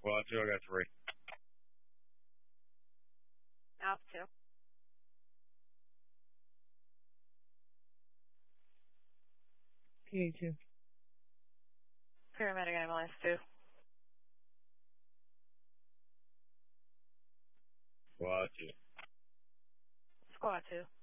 Squad 2, I got 3. Alpha 2. PA2. Paramedic ambulance 2. Squad 2. Squad 2.